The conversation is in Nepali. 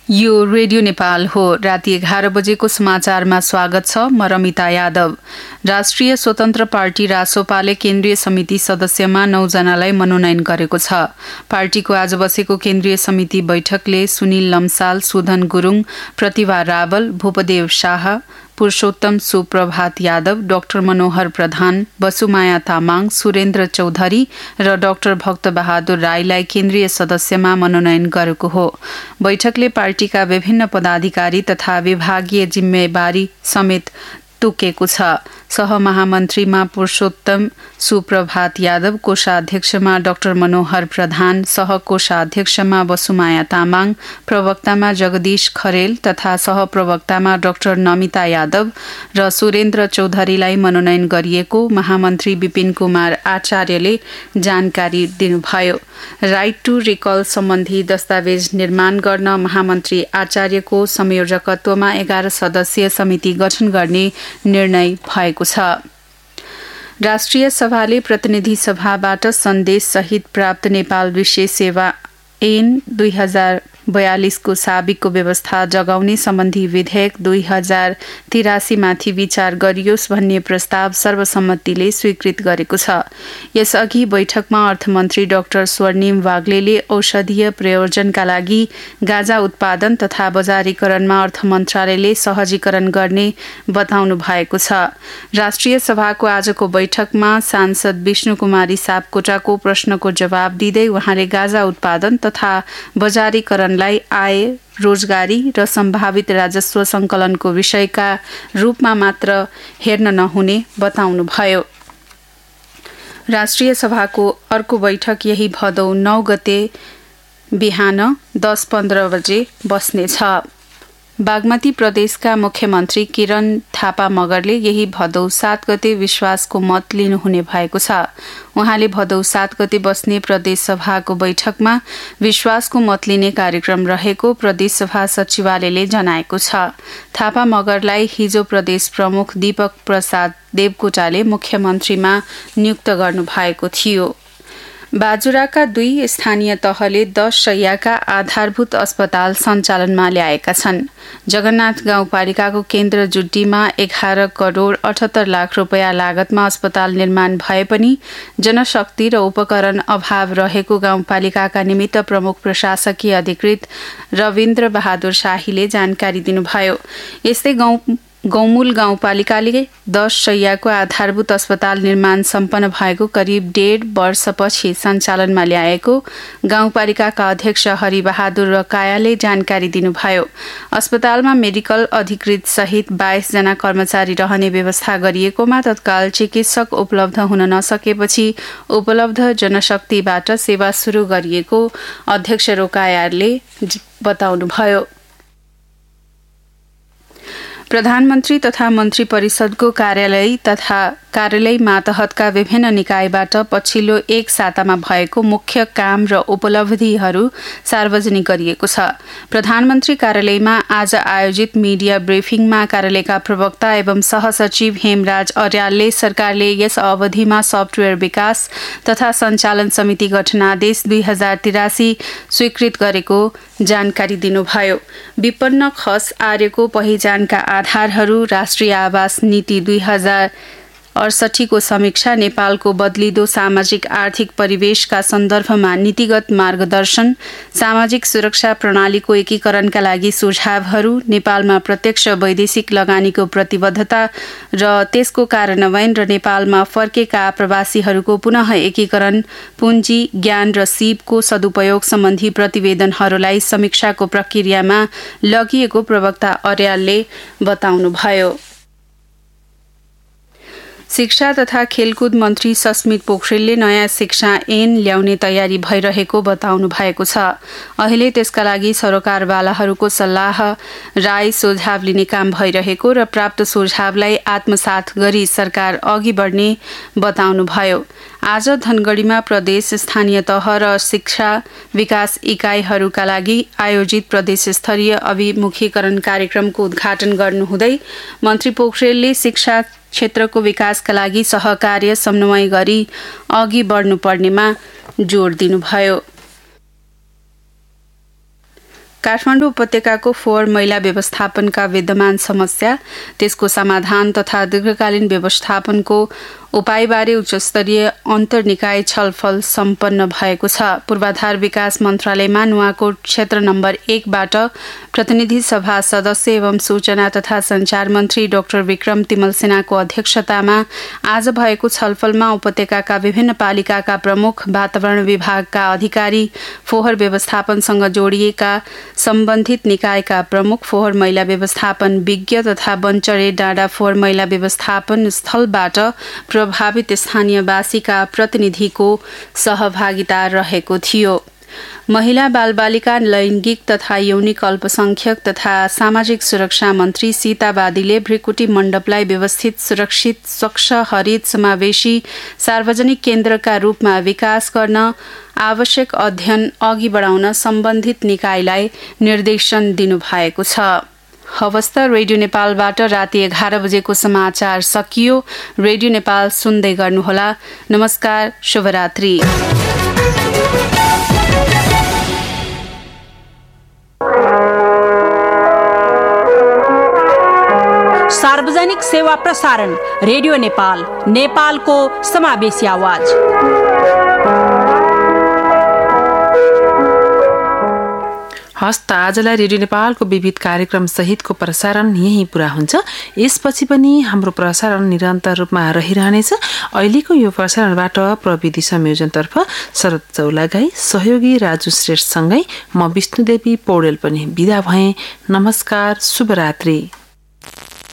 यो रेडियो नेपाल हो। राति 11 बजेको समाचारमा स्वागत छ। म रमिता यादव। राष्ट्रिय स्वतन्त्र पार्टी रासोपाले केन्द्रीय समिति सदस्यमा 9 जनालाई मनोनयन गरेको छ। पार्टीको आज बसेको केन्द्रीय समिति बैठकले सुनिल लम्साल, सुधन गुरुङ, प्रतिभा रावल, भूपदेव शाह, पुरुषोत्तम सुप्रभात यादव, डाक्टर मनोहर प्रधान, बसुमाया तामाङ, सुरेन्द्र चौधरी र डाक्टर भक्तबहादुर राईलाई केन्द्रीय सदस्यमा मनोनयन गरेको हो। बैठकले पार्टीका विभिन्न पदाधिकारी तथा विभागीय जिम्मेवारी समेत तोकेको छ। सहमहामन्त्रीमा पुरुषोत्तम सुप्रभात यादव, कोषाध्यक्षमा डाक्टर मनोहर प्रधान, सहकोषाध्यक्षमा बसुमाया तामाङ, प्रवक्तामा जगदीश खरेल तथा सहप्रवक्तामा डाक्टर नमिता यादव र सुरेन्द्र चौधरीलाई मनोनयन गरिएको महामन्त्री विपिन कुमार आचार्यले जानकारी दिनुभयो। राइट टू रिकल सम्बन्धी दस्तावेज निर्माण गर्न महामन्त्री आचार्यको संयोजकत्वमा 11 सदस्यीय समिति गठन गर्ने निर्णय भएको छ। राष्ट्रिय सभाले प्रतिनिधि सभाबाट सन्देश सहित प्राप्त नेपाल विशेष सेवा ऐन 2042 को साबिकको व्यवस्था जगाउने सम्बन्धी विधेयक 2083 माथि विचार गरियोस् भन्ने प्रस्ताव सर्वसम्मतिले स्वीकृत गरेको छ। यसअघि बैठकमा अर्थमन्त्री डाक्टर स्वर्णिम वाग्लेले औषधीय प्रयोजनका लागि गाँजा उत्पादन तथा बजारीकरणमा अर्थ मन्त्रालयले सहजीकरण गर्ने बताउनु भएको छ। राष्ट्रिय सभाको आजको बैठकमा सांसद विष्णु कुमारी सापकोटाको प्रश्नको जवाब दिँदै उहाँले गाँजा उत्पादन तथा बजारीकरण आय, रोजगारी र सम्भावित राजस्व संकलनको विषयका रूपमा मात्र हेर्न नहुने बताउनुभयो। राष्ट्रिय सभाको अर्को बैठक यही भदौ 9 गते बिहान 10:15 बजे बस्नेछ। बागमती प्रदेशका मुख्यमन्त्री किरण थापा मगरले यही भदौ 7 गते विश्वासको मत लिनुहुने भएको छ। उहाँले भदौ 7 गते बस्ने प्रदेश सभाको बैठकमा विश्वासको मत लिने कार्यक्रम रहेको प्रदेश सभा सचिवालयले जनाएको छ। थापा मगरलाई हिजो प्रदेश प्रमुख दीपक प्रसाद देवकोटाले मुख्यमन्त्रीमा नियुक्त गर्नुभएको थियो। बाजुराका 2 स्थानीय तहले 10 शैय्याका आधारभूत अस्पताल सञ्चालनमा ल्याएका छन्। जगन्नाथ गाउँपालिकाको केन्द्र जुड्डीमा 11 करोड 78 लाख रुपियाँ लागतमा अस्पताल निर्माण भए पनि जनशक्ति र उपकरण अभाव रहेको गाउँपालिकाका निमित्त प्रमुख प्रशासकीय अधिकृत रविन्द्र बहादुर शाहीले जानकारी दिनुभयो। यस्तै गौमूल गाउँपालिकाले 10 शैय्याको आधारभूत अस्पताल निर्माण सम्पन्न भएको करिब 1.5 वर्षपछि सञ्चालनमा ल्याएको गाउँपालिकाका अध्यक्ष हरिबहादुर रकायाले जानकारी दिनुभयो। अस्पतालमा मेडिकल अधिकृत सहित 22 जना कर्मचारी रहने व्यवस्था गरिएकोमा तत्काल चिकित्सक उपलब्ध हुन नसकेपछि उपलब्ध जनशक्तिबाट सेवा सुरु गरिएको अध्यक्ष रोकायाले बताउनुभयो। प्रधानमन्त्री तथा मन्त्री परिषदको कार्यालय मातहतका विभिन्न निकायबाट पछिल्लो 1 सातामा भएको मुख्य काम र उपलब्धिहरू सार्वजनिक गरिएको छ। प्रधानमन्त्री कार्यालयमा आज आयोजित मिडिया ब्रिफिङमा कार्यालयका प्रवक्ता एवं सहसचिव हेमराज अर्यालले सरकारले यस अवधिमा सफ्टवेयर विकास तथा सञ्चालन समिति गठनादेश 2083 स्वीकृत गरेको जानकारी दिनुभयो। विपन्न खस आर्यको पहिचानका आधारहरू, राष्ट्रिय आवास नीति 2068 को समीक्षा, नेपालको बदलिदो सामाजिक आर्थिक परिवेशका सन्दर्भमा नीतिगत मार्गदर्शन, सामाजिक सुरक्षा प्रणालीको एकीकरणका लागि सुझावहरू, नेपालमा प्रत्यक्ष वैदेशिक लगानीको प्रतिबद्धता र त्यसको कार्यान्वयन र नेपालमा फर्केका प्रवासीहरूको पुनः एकीकरण, पुँजी, ज्ञान र सिपको सदुपयोग सम्बन्धी प्रतिवेदनहरूलाई समीक्षाको प्रक्रियामा लगिएको प्रवक्ता अर्यालले बताउनुभयो। शिक्षा तथा खेलकुद मन्त्री सस्मित पोखरेलले नयाँ शिक्षा ऐन ल्याउने तयारी भइरहेको बताउनु भएको छ। अहिले त्यसका लागि सरकारवालाहरूको सल्लाह, राय, सुझाव लिने काम भइरहेको र प्राप्त सुझावलाई आत्मसात गरी सरकार अघि बढ्ने बताउनुभयो। आज धनगढीमा प्रदेश, स्थानीय तह र शिक्षा विकास इकाइहरूका लागि आयोजित प्रदेश स्तरीय अभिमुखीकरण कार्यक्रमको उद्घाटन गर्नुहुँदै मन्त्री पोखरेलले शिक्षा क्षेत्रको विकासका लागि सहकार्य समन्वय गरी अघि बढ्नुपर्नेमा जोड दिनुभयो। काठमाडौँ उपत्यकाको फोहोर मैला व्यवस्थापनका विद्यमान समस्या, त्यसको समाधान तथा दीर्घकालीन व्यवस्थापनको उपायबारे उच्चस्तरीय अन्तर्निकाय छलफल सम्पन्न भएको छ। पूर्वाधार विकास मन्त्रालयमा नुवाकोट क्षेत्र नम्बर 1 बाट प्रतिनिधि सभा सदस्य एवं सूचना तथा संचार मन्त्री डाक्टर विक्रम तिमल सिन्हाको अध्यक्षतामा आज भएको छलफलमा उपत्यकाका विभिन्न पालिकाका प्रमुख, वातावरण विभागका अधिकारी, फोहोर व्यवस्थापनसँग जोडिएका सम्बन्धित निकायका प्रमुख, फोहोर मैला व्यवस्थापन विज्ञ तथा बन्चरे डाँडा फोहोर मैला व्यवस्थापन स्थलबाट प्रभावित स्थानीयवासीका प्रतिनिधिको सहभागिता रहेको थियो। महिला बालबालिका, लैंगिक तथा यौनिक अल्पसंख्यक तथा सामाजिक सुरक्षा मन्त्री सीता बादीले भृकुटी मण्डपलाई व्यवस्थित, सुरक्षित, स्वच्छ, हरित, समावेशी सार्वजनिक केन्द्रका रूपमा विकास गर्न आवश्यक अध्ययन अघि बढाउन सम्बन्धित निकायलाई निर्देशन दिनुभएको छ। हवस् त, रेडियो नेपालबाट राति 11 बजेको समाचार सकियो। रेडियो नेपाल सुन्दै गर्नुहोला। नमस्कार, शुभरात्रि। सार्वजनिक सेवा प्रसारण रेडियो नेपाल, नेपालको समावेशी आवाज। हस्त आजलाई रेडियो नेपालको विविध कार्यक्रम सहितको प्रसारण यही पूरा हुन्छ। यसपछि पनि हाम्रो प्रसारण निरन्तर रूपमा रहिरहनेछ। अहिलेको यो प्रसारणबाट प्रविधि संयोजनतर्फ शरद चौलागाई, सहयोगी राजु श्रेष्ठसँगै म विष्णुदेवी पौडेल पनि बिदा भएँ। नमस्कार, शुभरात्रि।